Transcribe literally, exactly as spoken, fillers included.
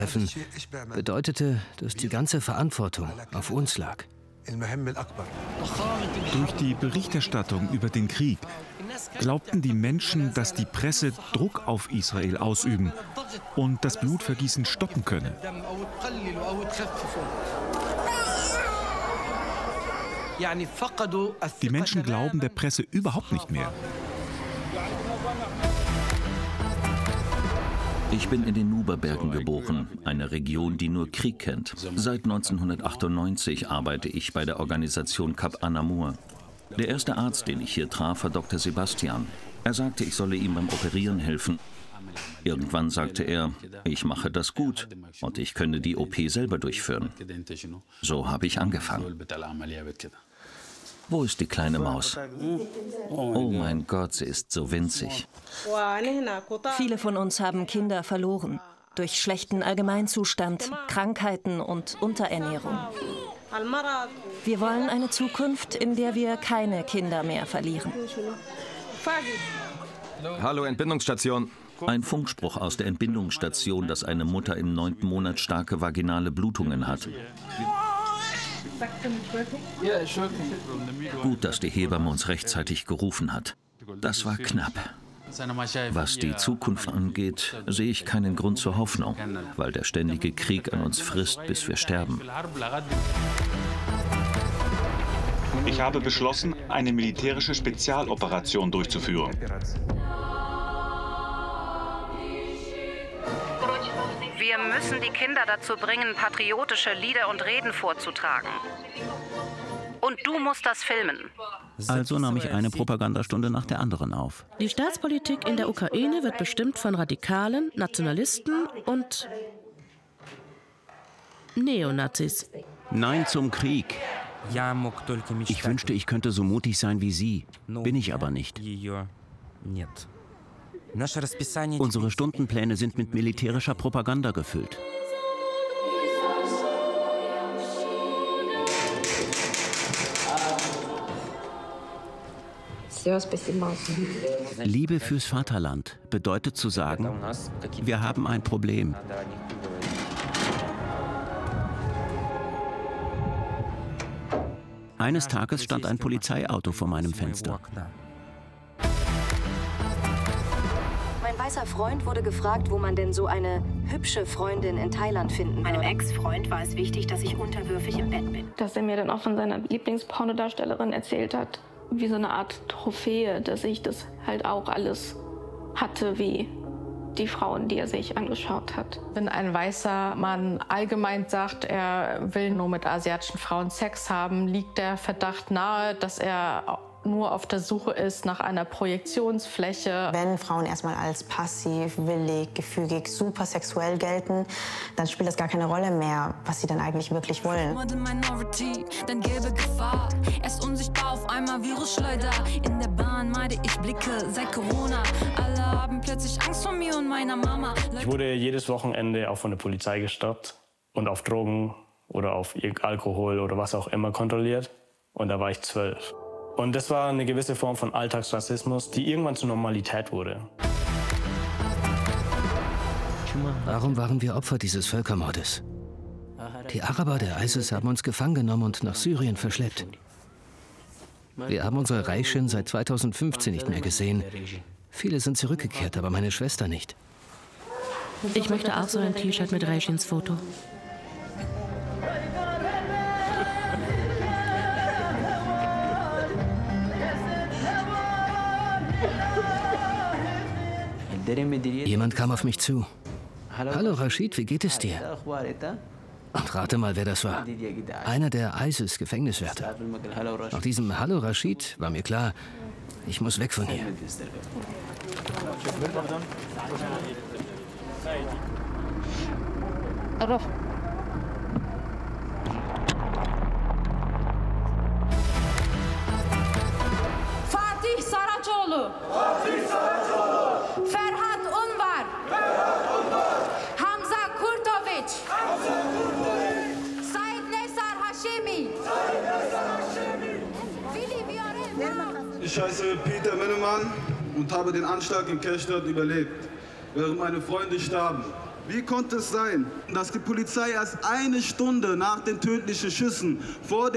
treffen, bedeutete, dass die ganze Verantwortung auf uns lag. Durch die Berichterstattung über den Krieg glaubten die Menschen, dass die Presse Druck auf Israel ausüben und das Blutvergießen stoppen könne. Die Menschen glauben der Presse überhaupt nicht mehr. Ich bin in den Nuba-Bergen geboren, eine Region, die nur Krieg kennt. Seit neunzehnhundertachtundneunzig arbeite ich bei der Organisation Kab Anamur. Der erste Arzt, den ich hier traf, war Doktor Sebastian. Er sagte, ich solle ihm beim Operieren helfen. Irgendwann sagte er, ich mache das gut und ich könne die O P selber durchführen. So habe ich angefangen. Wo ist die kleine Maus? Oh mein Gott, sie ist so winzig. Viele von uns haben Kinder verloren. Durch schlechten Allgemeinzustand, Krankheiten und Unterernährung. Wir wollen eine Zukunft, in der wir keine Kinder mehr verlieren. Hallo, Entbindungsstation. Ein Funkspruch aus der Entbindungsstation, dass eine Mutter im neunten Monat starke vaginale Blutungen hat. Gut, dass die Hebamme uns rechtzeitig gerufen hat. Das war knapp. Was die Zukunft angeht, sehe ich keinen Grund zur Hoffnung, weil der ständige Krieg an uns frisst, bis wir sterben. Ich habe beschlossen, eine militärische Spezialoperation durchzuführen. Wir müssen die Kinder dazu bringen, patriotische Lieder und Reden vorzutragen. Und du musst das filmen. Also nahm ich eine Propagandastunde nach der anderen auf. Die Staatspolitik in der Ukraine wird bestimmt von Radikalen, Nationalisten und Neonazis. Nein zum Krieg. Ich wünschte, ich könnte so mutig sein wie Sie. Bin ich aber nicht. Unsere Stundenpläne sind mit militärischer Propaganda gefüllt. Liebe fürs Vaterland bedeutet zu sagen, wir haben ein Problem. Eines Tages stand ein Polizeiauto vor meinem Fenster. Mein weißer Freund wurde gefragt, wo man denn so eine hübsche Freundin in Thailand finden würde. Meinem Ex-Freund war es wichtig, dass ich unterwürfig im Bett bin. Dass er mir dann auch von seiner Lieblingspornodarstellerin erzählt hat, wie so eine Art Trophäe, dass ich das halt auch alles hatte wie die Frauen, die er sich angeschaut hat. Wenn ein weißer Mann allgemein sagt, er will nur mit asiatischen Frauen Sex haben, liegt der Verdacht nahe, dass er nur auf der Suche ist nach einer Projektionsfläche. Wenn Frauen erstmal als passiv, willig, gefügig, super sexuell gelten, dann spielt das gar keine Rolle mehr, was sie dann eigentlich wirklich wollen. Dann gäbe Gefahr. Erst unsichtbar, auf einmal Virusschleuder. In der Bahn meide ich Blicke seit Corona. Alle haben plötzlich Angst vor mir und meiner Mama. Ich wurde jedes Wochenende auch von der Polizei gestoppt und auf Drogen oder auf Alkohol oder was auch immer kontrolliert. Und da war ich zwölf. Und das war eine gewisse Form von Alltagsrassismus, die irgendwann zur Normalität wurde. Warum waren wir Opfer dieses Völkermordes? Die Araber der ISIS haben uns gefangen genommen und nach Syrien verschleppt. Wir haben unsere Reichen seit zweitausendfünfzehn nicht mehr gesehen. Viele sind zurückgekehrt, aber meine Schwester nicht. Ich möchte auch so ein T-Shirt mit Reichins Foto. Jemand kam auf mich zu. Hallo Rashid, wie geht es dir? Und rate mal, wer das war. Einer der ISIS-Gefängniswärter. Nach diesem Hallo Rashid war mir klar, ich muss weg von hier. Fatih Saracoğlu. Fatih Saracoğlu. Ferhat Unvar. Ferhat Unvar. Hamza Kurtovic. Hamza Kurtovic. Said Nesar Hashemi. Said Nesar Hashemi. Willi Viorel. Ich heiße Peter Mennemann und habe den Anschlag in Kelchstadt überlebt, während meine Freunde starben. Wie konnte es sein, dass die Polizei erst eine Stunde nach den tödlichen Schüssen vor